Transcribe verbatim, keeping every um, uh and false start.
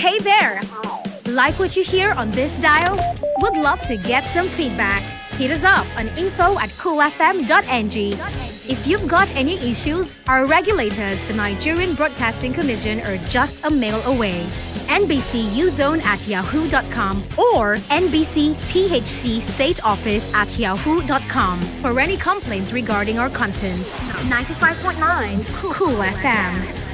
Hey there! Like what you hear on this dial? Would love to get some feedback. Hit us up on info at cool f m dot n g. If you've got any issues, our regulators, the Nigerian Broadcasting Commission, are just a mail away. N B C U Zone at yahoo dot com or N B C P H C State Office at yahoo dot com for any complaints regarding our content. ninety-five point nine Cool F M.